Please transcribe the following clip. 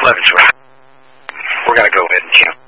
11's right. We're going to go ahead and count.